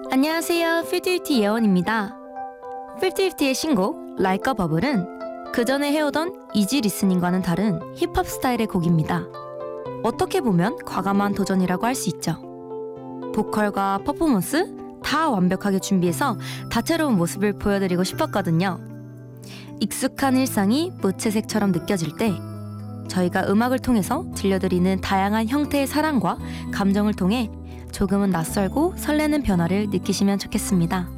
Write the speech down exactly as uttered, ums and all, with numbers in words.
안녕하세요. 피프티피프티 예원입니다. 피프티피프티의 신곡 Like a Bubble은 그전에 해오던 이지 리스닝과는 다른 힙합 스타일의 곡입니다. 어떻게 보면 과감한 도전이라고 할 수 있죠. 보컬과 퍼포먼스 다 완벽하게 준비해서 다채로운 모습을 보여드리고 싶었거든요. 익숙한 일상이 무채색처럼 느껴질 때 저희가 음악을 통해서 들려드리는 다양한 형태의 사랑과 감정을 통해 조금은 낯설고 설레는 변화를 느끼시면 좋겠습니다.